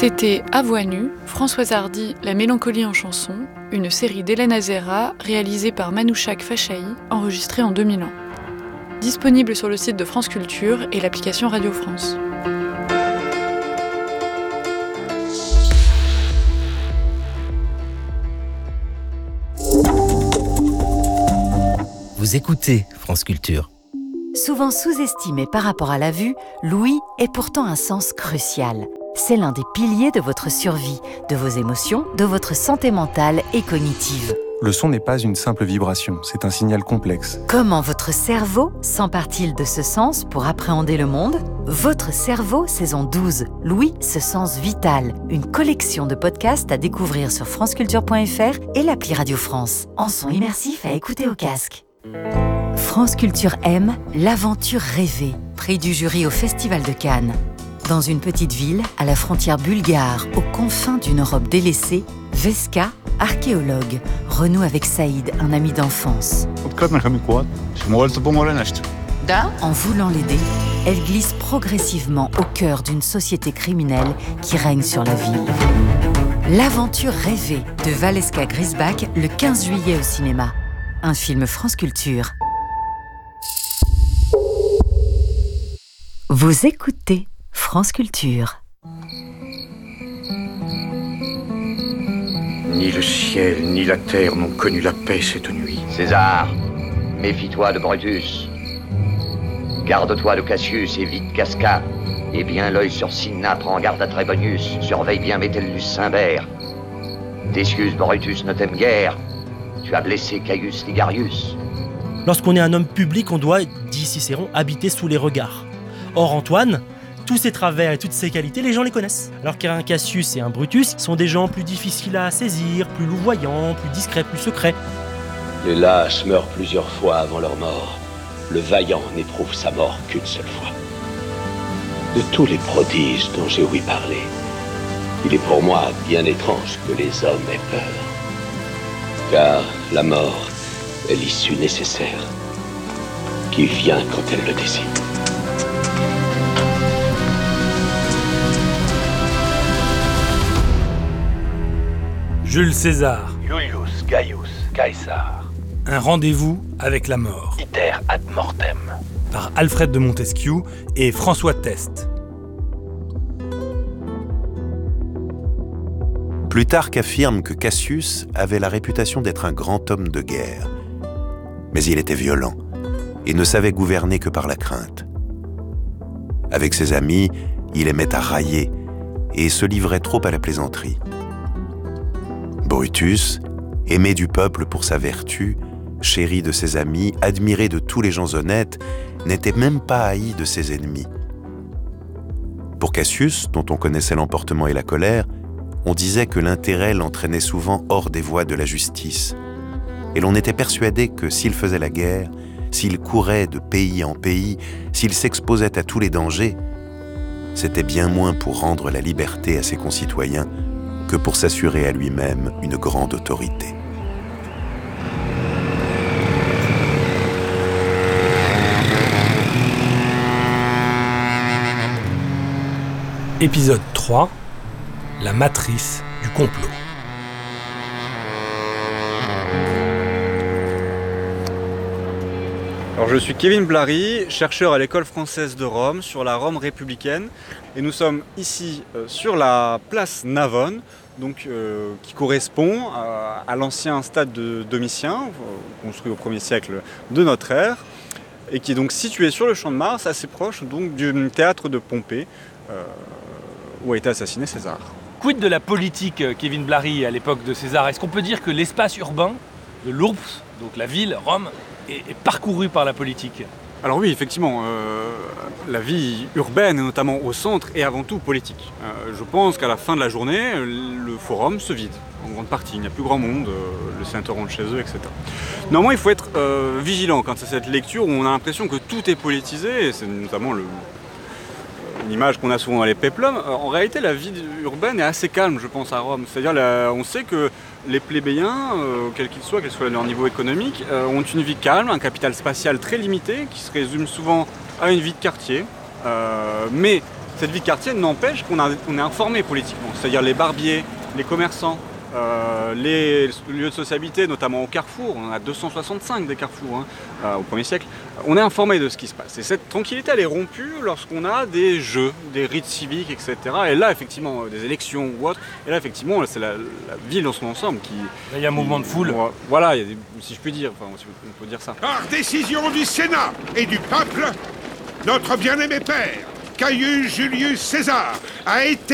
C'était À voix nue, Françoise Hardy, La mélancolie en chanson, une série d'Hélène Azera réalisée par Manouchak Fachahi, enregistrée en 2001. Disponible sur le site de France Culture et l'application Radio France. Vous écoutez France Culture. Souvent sous-estimé par rapport à la vue, l'ouïe est pourtant un sens crucial. C'est l'un des piliers de votre survie, de vos émotions, de votre santé mentale et cognitive. Le son n'est pas une simple vibration, c'est un signal complexe. Comment votre cerveau s'empare-t-il de ce sens pour appréhender le monde ? Votre cerveau, saison 12. L'ouïe, ce sens vital. Une collection de podcasts à découvrir sur franceculture.fr et l'appli Radio France. En son immersif à écouter au casque. France Culture aime l'aventure rêvée, prix du jury au Festival de Cannes. Dans une petite ville, à la frontière bulgare, aux confins d'une Europe délaissée, Veska, archéologue, renoue avec Saïd, un ami d'enfance. En voulant l'aider, elle glisse progressivement au cœur d'une société criminelle qui règne sur la ville. L'aventure rêvée de Valeska Grisbach, le 15 juillet au cinéma. Un film France Culture. Vous écoutez France Culture. Ni le ciel, ni la terre n'ont connu la paix cette nuit. César, méfie-toi de Brutus. Garde-toi de Cassius et vite Casca. Et bien l'œil sur Cinna, prends garde à Trébonius. Surveille bien Metellus Cimber. Decius Brutus ne t'aime guère. Tu as blessé Caius Ligarius. Lorsqu'on est un homme public, on doit, dit Cicéron, habiter sous les regards. Or Antoine, tous ses travers et toutes ses qualités, les gens les connaissent. Alors qu'un Cassius et un Brutus sont des gens plus difficiles à saisir, plus louvoyants, plus discrets, plus secrets. Les lâches meurent plusieurs fois avant leur mort. Le vaillant n'éprouve sa mort qu'une seule fois. De tous les prodiges dont j'ai ouï parler, il est pour moi bien étrange que les hommes aient peur. Car la mort est l'issue nécessaire qui vient quand elle le décide. Jules César. Julius Gaius Caesar. Un rendez-vous avec la mort. Iter ad mortem. Par Alfred de Montesquieu et François Teste. Plutarque affirme que Cassius avait la réputation d'être un grand homme de guerre. Mais il était violent et ne savait gouverner que par la crainte. Avec ses amis, il aimait à railler et se livrait trop à la plaisanterie. Brutus, aimé du peuple pour sa vertu, chéri de ses amis, admiré de tous les gens honnêtes, n'était même pas haï de ses ennemis. Pour Cassius, dont on connaissait l'emportement et la colère, on disait que l'intérêt l'entraînait souvent hors des voies de la justice. Et l'on était persuadé que s'il faisait la guerre, s'il courait de pays en pays, s'il s'exposait à tous les dangers, c'était bien moins pour rendre la liberté à ses concitoyens que pour s'assurer à lui-même une grande autorité. Épisode 3. La matrice du complot. Alors je suis Kevin Blary, chercheur à l'école française de Rome, sur la Rome républicaine. Et nous sommes ici sur la place Navone, donc, qui correspond à l'ancien stade de Domitien, construit au 1er siècle de notre ère, et qui est donc situé sur le champ de Mars, assez proche donc, du théâtre de Pompée, où a été assassiné César. Quid de la politique, Kevin Blary, à l'époque de César ? Est-ce qu'on peut dire que l'espace urbain de l'Ourps, donc la ville, Rome, est parcouru par la politique ? Alors oui, effectivement, la vie urbaine, et notamment au centre, est avant tout politique. Je pense qu'à la fin de la journée, le forum se vide, en grande partie. Il n'y a plus grand monde, les sénateurs rentrent chez eux, etc. Néanmoins, il faut être vigilant quand c'est cette lecture où on a l'impression que tout est politisé, et c'est notamment une image qu'on a souvent dans les péplums. En réalité, la vie urbaine est assez calme, je pense, à Rome. C'est-à-dire, on sait que les plébéiens, quels qu'ils soient, quel soit leur niveau économique, ont une vie calme, un capital spatial très limité, qui se résume souvent à une vie de quartier. Mais cette vie de quartier n'empêche qu'on est informé politiquement. C'est-à-dire les barbiers, les commerçants, les lieux de sociabilité, notamment au Carrefour, on en a 265 des Carrefours au 1er siècle, on est informé de ce qui se passe. Et cette tranquillité, elle est rompue lorsqu'on a des jeux, des rites civiques, etc. Et là, effectivement, des élections ou autres, et là, effectivement, c'est la ville dans son ensemble qui... Là, il y a un mouvement de foule. Voilà, si je puis dire, enfin, on peut dire ça. Par décision du Sénat et du peuple, notre bien-aimé père, Caius Julius César, a été